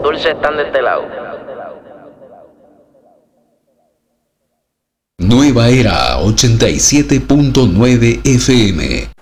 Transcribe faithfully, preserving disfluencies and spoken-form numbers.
dulces están de este lado. Nueva Era ochenta y siete punto nueve F M.